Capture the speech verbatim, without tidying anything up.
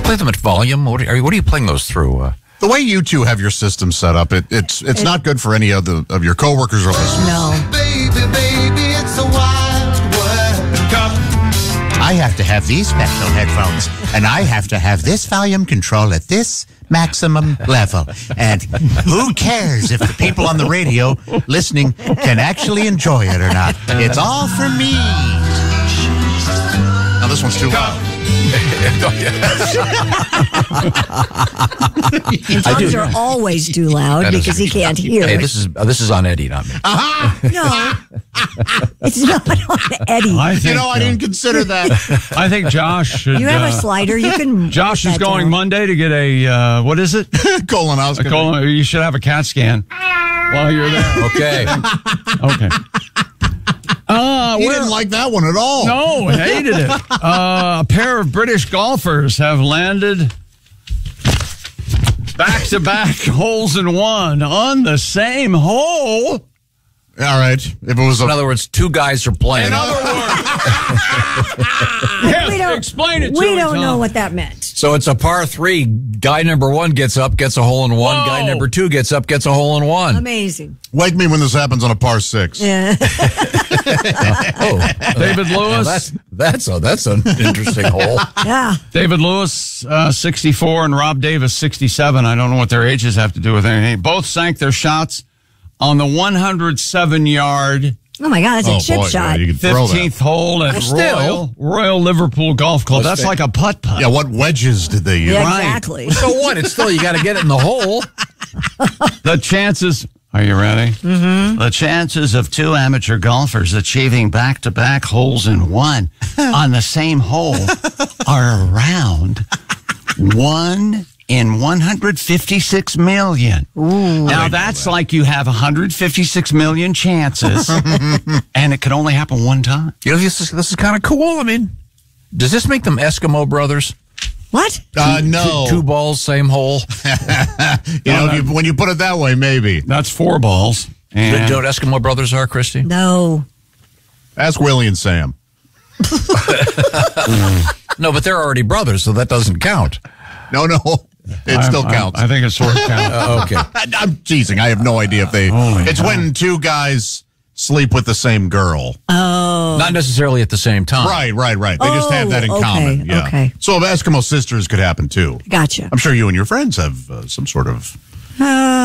play them at volume? What are, what are you playing those through? Uh, The way you two have your system set up, it, it's it's it, not good for any of the of your coworkers or listeners. No. Baby, baby, it's a wild world. Come. I have to have these special headphones, and I have to have this volume control at this maximum level. And who cares if the people on the radio listening can actually enjoy it or not? It's all for me. Now this one's too loud. And Tom's are always too loud because he can't hear. Hey, this is uh, this is on Eddie, not me. No, it's not on Eddie. I think, You know, I uh, didn't consider that. I think Josh should. You have uh, a slider. You can. Josh put is that going down. Monday to get a uh, what is it? Colonoscopy. A colon. You should have a CAT scan while you're there. Okay. Okay. Uh, He where- didn't like that one at all. No, hated it. Uh, a pair of British golfers have landed back-to-back holes in one on the same hole. All right. If it was In a, other words, two guys are playing. In other words, yes, We don't explain it to We me, don't Tom. know what that meant. So it's a par three. Guy number one gets up, gets a hole in one. Whoa. Guy number two gets up, gets a hole in one. Amazing. wake me when this happens on a par six. Yeah. Oh, David Well, Lewis. that's that's a that's an interesting hole. Yeah. David Lewis, uh, sixty-four, and Rob Davis, sixty-seven. I don't know what their ages have to do with anything. Both sank their shots on the one hundred seven yard Oh my God, it's a Oh, chip boy, shot. yeah, you could throw that. fifteenth hole at Still. Royal Royal Liverpool Golf Club. Well, That's sta- like a putt putt. Yeah, what wedges did they use? Yeah, Right. exactly. So what? It's still you got to get it in the hole. The chances. Are you ready? Mm-hmm. The chances of two amateur golfers achieving back-to-back holes in one on the same hole are around one in one hundred fifty-six million. Now that's like you have one hundred fifty-six million chances, and it can only happen one time. You know, this is this is kind of cool. I mean, does this make them Eskimo brothers? What? Uh, no. Two, two balls, same hole. You know, if you, when you put it that way, maybe. That's four balls. Do you And know what Eskimo brothers are, Christy? No. Ask Willie and Sam. No, but they're already brothers, so that doesn't count. No, no. It still I- I- counts. I, think it sort of counts. Uh, okay. I'm teasing. I have no idea if they. Holy it's hell. when two guys sleep with the same girl. Not necessarily at the same time. Right, right, right. They just have that in Oh, okay, common. Yeah. okay. So if Eskimo sisters could happen too. Gotcha. I'm sure you and your friends have uh, some sort of Uh,